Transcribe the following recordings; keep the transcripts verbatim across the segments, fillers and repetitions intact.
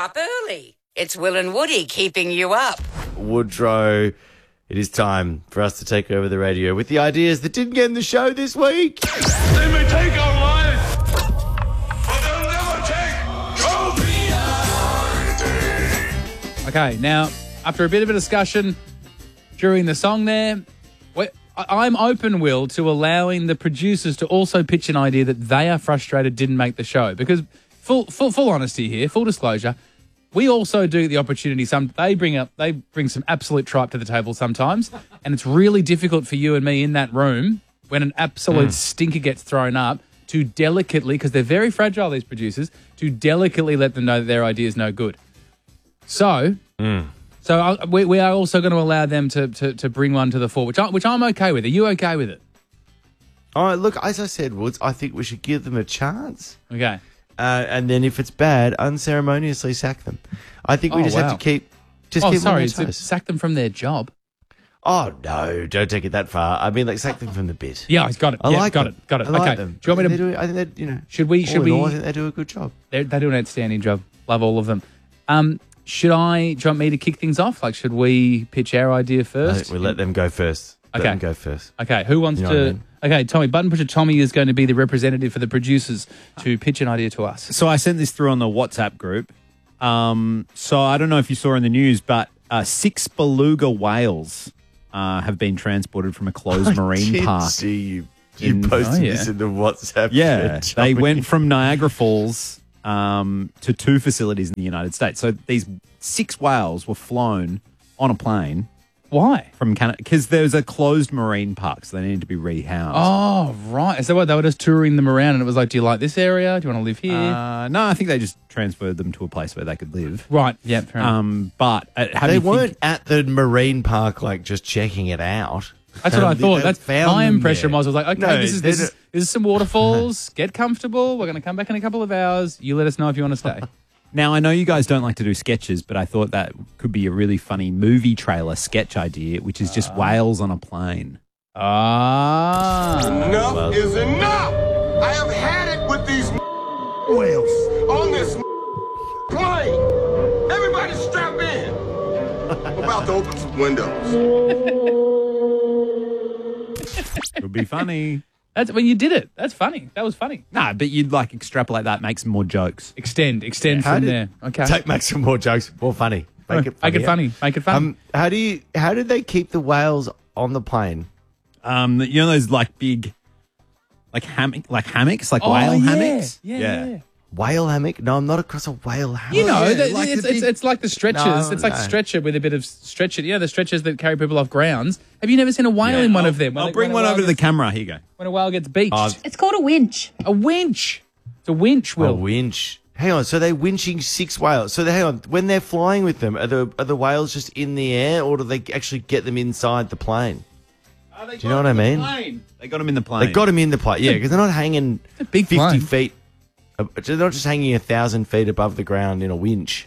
up early. It's Will and Woody keeping you up. Woodrow, it is time for us to take over the radio with the ideas that didn't get in the show this week. They may take our lives, but they'll never take your Okay, now, after a bit of a discussion during the song there, we- I- I'm open, Will, to allowing the producers to also pitch an idea that they are frustrated didn't make the show. Because, full full, full honesty here, full disclosure, we also do the opportunity. Some they bring up they bring some absolute tripe to the table sometimes, and it's really difficult for you and me in that room when an absolute Mm. stinker gets thrown up to delicately, because they're very fragile, these producers, to delicately let them know that their idea is no good. So, Mm. so I, we, we are also going to allow them to, to to bring one to the fore, which I, which I'm okay with. Are you okay with it? All right, look, as I said, Woods, I think we should give them a chance. Okay. Uh, and then if it's bad, unceremoniously sack them. I think we Oh, just wow. have to keep... Just oh, keep them on sorry, their to toes. sack them from their job. Oh, no, don't take it that far. I mean, like, sack them from the bit. Yeah, he's got it. I Yeah, like got them. it. Got it. I like Okay. them. Do you want me to- They do, I think they, you know... Should we? all Should in we? all, I think they do a good job. They they do an outstanding job. Love all of them. Um, should I? Do you want me to kick things off? Like, should we pitch our idea I first? think we let them go first. Let Okay. them go first. Okay, who wants You know to? what I mean? Okay, Tommy, Button Pusher Tommy is going to be the representative for the producers to pitch an idea to us. So I sent this through on the WhatsApp group. Um, so I don't know if you saw in the news, but uh, six beluga whales uh, have been transported from a closed marine did park. see you. You in- posted Oh, yeah. this in the WhatsApp. Yeah, thread, they Johnny. went from Niagara Falls um, to two facilities in the United States. So these six whales were flown on a plane Why? from Canada because there's a closed marine park, so they needed to be rehoused. Oh, right. So what? They were just touring them around, and it was like, "Do you like this area? Do you want to live here?" Uh, no, I think they just transferred them to a place where they could live. right. Yeah. Fair enough. Um, but uh, how do They you think- weren't at the marine park, like, just checking it out. That's what I They- thought. they That's found my them impression there. was. I was like, okay, No, this is they this is, don't- this is some waterfalls. Get comfortable. We're going to come back in a couple of hours. You let us know if you want to stay. Now, I know you guys don't like to do sketches, but I thought that could be a really funny movie trailer sketch idea, which is just whales on a plane. Ah. Enough is enough! I have had it with these whales on this plane! Everybody strap in! I'm about to open some windows. Could be funny. That's when you did it. That's funny. That was funny. Nah, but you'd like extrapolate that, make some more jokes. Extend, extend How from did- there. Okay. Take, make some more jokes. More funny. Make it funny. Make it funny. Make it funny. Um, how do you? How did they keep the whales on the plane? Um, you know those like big, like hammock, like hammocks, like Oh, whale yeah. hammocks. Yeah, yeah. Whale hammock? No, I'm not across a whale hammock. You know, yeah, the- like it's, the it's, big- it's like the stretchers. No, it's like no. the stretcher with a bit of stretcher. You know, the stretchers that carry people off grounds. Have you never seen a whale in one of them? When I'll a- bring when a one whale over to the gets- camera. Here you go. When a whale gets beached. Oh, It's called a winch. a winch. It's a winch, A Will. winch. Hang on. So they're winching six whales. So they, hang on. When they're flying with them, are the are the whales just in the air, or do they actually get them inside the plane? Do you know what I mean? They got them in the plane. They got them in the plane. Yeah, because they're not hanging a big fifty plane. feet. uh, They're not just hanging a thousand feet above the ground in a winch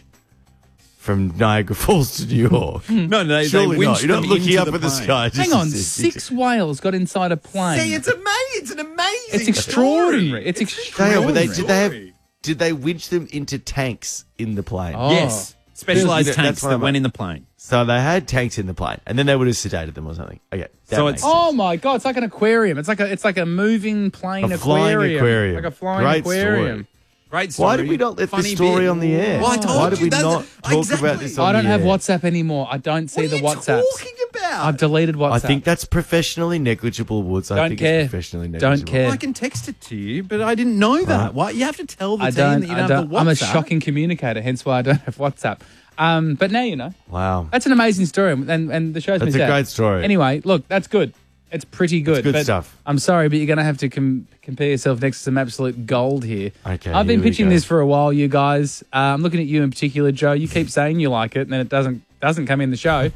from Niagara Falls to New York. No, no, they, Surely they not. winched You're not them looking into up the at the plane. sky. just Hang to on, see- six whales got inside a plane. See, it's amazing. It's an amazing. It's extraordinary. It's Hang on, extraordinary. but they, did they have? Did they winch them into tanks in the plane? Oh. Yes, specialized That's tanks what that I'm- went in the plane. So they had tanks in the plane, and then they would have sedated them or something. Okay, that So makes it's- sense. Oh my god, it's like an aquarium. It's like a it's like a moving plane A flying aquarium. aquarium. Like a flying Great aquarium. story. Great story. Why did we not let Funny this story bit. on the air? Well, I told Why did you we that's- not talk exactly. about this on I don't the have air? WhatsApp anymore. I don't see What the are you WhatsApps. talking about? I've deleted WhatsApp. I think that's professionally negligible, Woods. I Don't think care. it's professionally negligible. Don't care. Well, I can text it to you, but I didn't know that. Why you have to tell the I team don't. that you I don't, don't have the WhatsApp? I'm a shocking communicator, hence why I don't have WhatsApp. Um, but now you know. Wow. That's an amazing story, and and the show's That's been a sad. great story. Anyway, look, that's good. It's pretty good. good but stuff. I'm sorry, but you're going to have to com- compare yourself next to some absolute gold here. Okay, I've been here we pitching go. this for a while, you guys. Uh, I'm looking at you in particular, Joe. You keep saying you like it, and then it doesn't doesn't come in the show.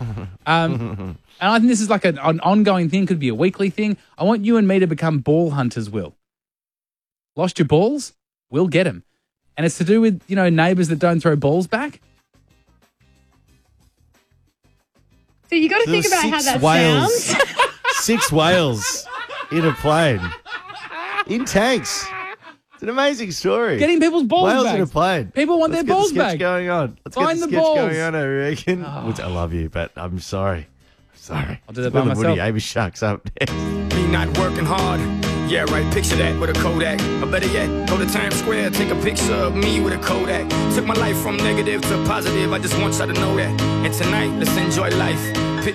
Um, and I think this is like an, an ongoing thing. Could be a weekly thing. I want you and me to become ball hunters. Will lost your balls? We'll get them, and it's to do with you know neighbours that don't throw balls back. So you got to There think were about how six that whales. sounds. Six whales in a plane. In tanks. It's an amazing story. Getting people's balls Wales back. in a plane. People want Let's their get balls the sketch back. going on. Let's Find get the, the sketch balls. going on, I reckon. Which I love you, but I'm sorry. I'm sorry. I'll do that It's by Will and Woody, myself. Amy Shark's up next. Me not working hard. Yeah, right, picture that with a Kodak. Or better yet, go to Times Square, take a picture of me with a Kodak. Took my life from negative to positive, I just want y'all to know that. And tonight, let's enjoy life.